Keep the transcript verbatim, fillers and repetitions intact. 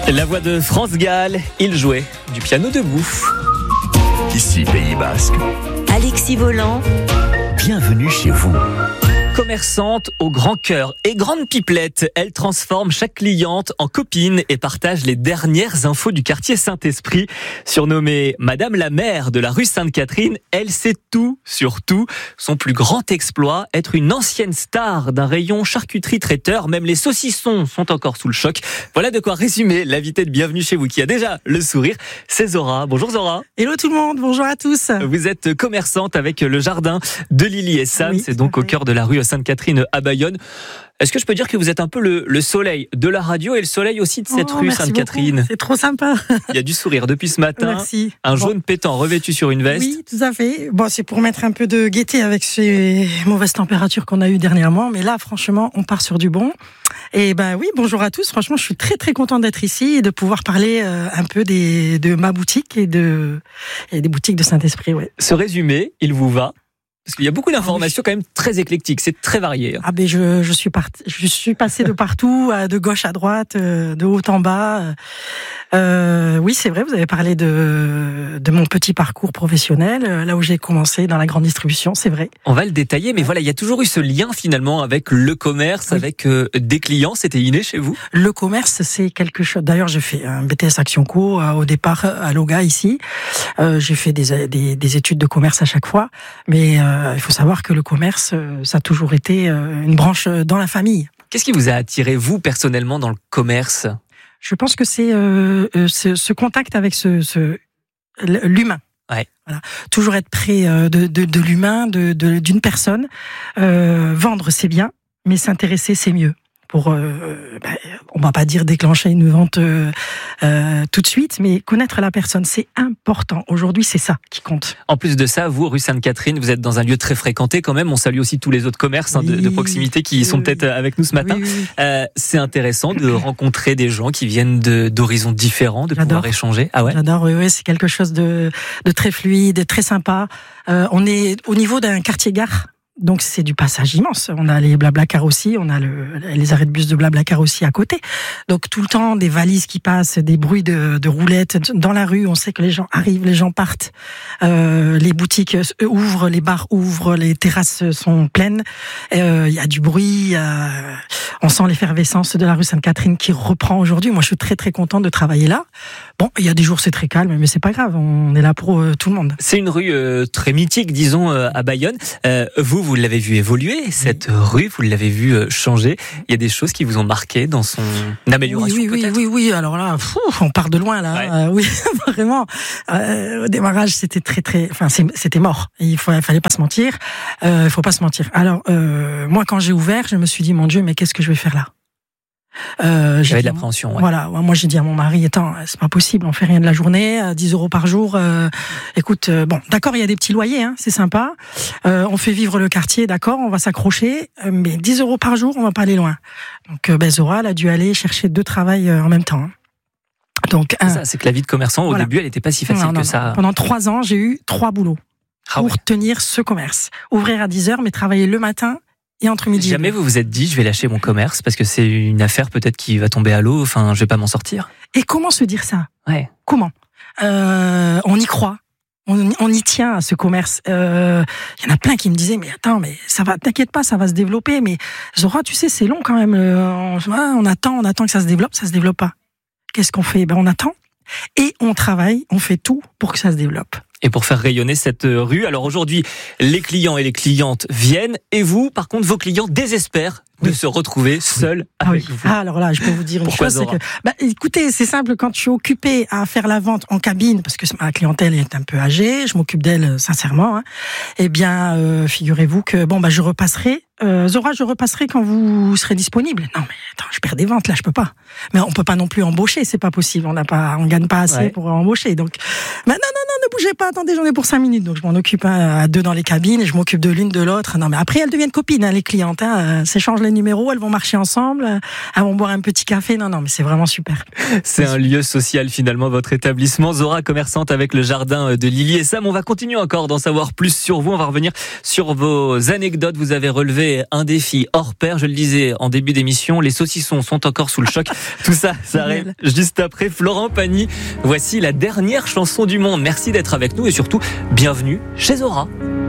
La voix de France Gall, il jouait du piano debout. Ici Pays Basque. Alexis Volant. Bienvenue chez vous. Commerçante au grand cœur et grande pipelette, elle transforme chaque cliente en copine et partage les dernières infos du quartier Saint-Esprit. Surnommée Madame la Mère de la rue Sainte-Catherine, elle sait tout sur tout. Son plus grand exploit, être une ancienne star d'un rayon charcuterie traiteur. Même les saucissons sont encore sous le choc. Voilà de quoi résumer l'invité de Bienvenue chez vous qui a déjà le sourire. C'est Zora. Bonjour Zora. Hello tout le monde, bonjour à tous. Vous êtes commerçante avec le jardin de Lily et Sam. Oui, c'est donc au cœur de la rue Sainte-Catherine à Bayonne. Est-ce que je peux dire que vous êtes un peu le, le soleil de la radio et le soleil aussi de cette oh, rue merci Sainte-Catherine? beaucoup. C'est trop sympa. Il y a du sourire depuis ce matin. Merci. Un Bon. jaune pétant revêtu sur une veste. Oui, tout à fait. Bon, c'est pour mettre un peu de gaieté avec ces mauvaises températures qu'on a eues dernièrement. Mais là, franchement, on part sur du bon. Et ben oui, bonjour à tous. Franchement, je suis très très contente d'être ici et de pouvoir parler euh, un peu des, de ma boutique et, de, et des boutiques de Saint-Esprit. Ouais. Ce résumé, il vous va? Parce qu'il y a beaucoup d'informations quand même très éclectiques, c'est très varié. Ah ben je, je suis parti, je suis passée de partout, de gauche à droite, de haut en bas. Euh, oui, c'est vrai, vous avez parlé de de mon petit parcours professionnel, là où j'ai commencé dans la grande distribution, c'est vrai. On va le détailler, mais voilà, il y a toujours eu ce lien finalement avec le commerce, oui. avec euh, des clients. C'était inné chez vous? Le commerce, c'est quelque chose. D'ailleurs, j'ai fait un B T S Action Co euh, au départ à Loga ici. Euh, j'ai fait des, des des études de commerce à chaque fois, mais euh, il faut savoir que le commerce, ça a toujours été une branche dans la famille. Qu'est-ce qui vous a attiré, vous, personnellement, dans le commerce? Je pense que c'est euh, ce, ce contact avec ce, ce, l'humain. Ouais. Voilà. Toujours être près de, de, de l'humain, de, de, d'une personne. Euh, vendre, c'est bien, mais s'intéresser, c'est mieux. Pour, euh, ben, on va pas dire déclencher une vente euh, euh, tout de suite, mais connaître la personne, c'est important. Aujourd'hui, c'est ça qui compte. En plus de ça, vous, rue Sainte-Catherine, vous êtes dans un lieu très fréquenté quand même. On salue aussi tous les autres commerces oui, hein, de, de proximité qui oui, sont peut-être oui. avec nous ce matin. Oui, oui. Euh, c'est intéressant de rencontrer des gens qui viennent de, d'horizons différents, de J'adore. pouvoir échanger. Ah ouais. J'adore, oui, oui, c'est quelque chose de, de très fluide, de très sympa. Euh, on est au niveau d'un quartier-gare. Donc c'est du passage immense. On a les Blablacar aussi, on a le, les arrêts de bus de Blablacar aussi à côté. Donc tout le temps des valises qui passent, des bruits de, de roulettes dans la rue. On sait que les gens arrivent, les gens partent. Euh, les boutiques ouvrent, les bars ouvrent, les terrasses sont pleines. Il euh, y a du bruit. Y a... On sent l'effervescence de la rue Sainte-Catherine qui reprend aujourd'hui. Moi je suis très très contente de travailler là. Bon, il y a des jours c'est très calme, mais c'est pas grave. On est là pour euh, tout le monde. C'est une rue euh, très mythique, disons, euh, à Bayonne. Euh, vous Vous l'avez vu évoluer, cette oui. rue, vous l'avez vu changer. Il y a des choses qui vous ont marqué dans son amélioration, oui, oui, peut-être. Oui, oui, oui. Alors là, pfff, on part de loin, là. Ouais. Euh, oui, vraiment. Euh, au démarrage, c'était très, très. Enfin, c'était mort. Il faut, fallait pas se mentir. Euh, il faut pas se mentir. Alors, euh, moi, quand j'ai ouvert, je me suis dit, mon Dieu, mais qu'est-ce que je vais faire là? Euh, J'avais de l'appréhension. Ouais. Voilà, moi j'ai dit à mon mari, attends, c'est pas possible, on fait rien de la journée, dix euros par jour. Euh, écoute, euh, bon, d'accord, il y a des petits loyers, hein, c'est sympa. Euh, on fait vivre le quartier, d'accord, on va s'accrocher, euh, mais dix euros par jour, on va pas aller loin. Donc, euh, ben, Zora, elle a dû aller chercher deux travails euh, en même temps. Hein. Donc, c'est, un, ça, c'est que la vie de commerçant, au voilà. début, elle était pas si facile non, non, que ça. Non. Pendant trois ans, j'ai eu trois boulots ah, pour ouais. tenir ce commerce. Ouvrir à dix heures, mais travailler le matin. Et entre midi Jamais vous vous êtes dit, je vais lâcher mon commerce parce que c'est une affaire peut-être qui va tomber à l'eau, enfin, je vais pas m'en sortir. Et comment se dire ça? Ouais. Comment euh, On y croit, on, on y tient à ce commerce. Il euh, y en a plein qui me disaient, mais attends, mais ça va, t'inquiète pas, ça va se développer. Mais Zora, tu sais, c'est long quand même. On, on attend, on attend que ça se développe, ça se développe pas. Qu'est-ce qu'on fait? Ben on attend et on travaille, on fait tout pour que ça se développe. Et pour faire rayonner cette rue, alors aujourd'hui, les clients et les clientes viennent, et vous, par contre, vos clients désespèrent de oui. se retrouver seuls ah avec oui. vous. Ah, alors là, je peux vous dire une Pourquoi chose, c'est que, bah, écoutez, c'est simple, quand je suis occupée à faire la vente en cabine, parce que ma clientèle est un peu âgée, je m'occupe d'elle sincèrement, hein, eh bien, euh, figurez-vous que, bon, bah, je repasserai, euh, Zora, je repasserai quand vous serez disponible. Non, mais attends, je perds des ventes, là, je peux pas. Mais on peut pas non plus embaucher, c'est pas possible, on n'a pas, on gagne pas assez ouais. pour embaucher, donc, bah, non, non, non, ne bougez pas, attendez, j'en ai pour cinq minutes, donc je m'en occupe hein, à deux dans les cabines, et je m'occupe de l'une, de l'autre. Non, mais après, elles deviennent copines, hein, les clientes, hein, s'échangent les numéros, elles vont marcher ensemble, elles vont boire un petit café. Non, non, mais c'est vraiment super. C'est un lieu social finalement, votre établissement. Zora, commerçante avec le jardin de Lily et Sam. On va continuer encore d'en savoir plus sur vous. On va revenir sur vos anecdotes. Vous avez relevé un défi hors pair. Je le disais en début d'émission, les saucissons sont encore sous le choc. Tout ça, ça arrive juste après Florent Pagny. Voici la dernière chanson du monde. Merci d'être avec nous et surtout, bienvenue chez Zora.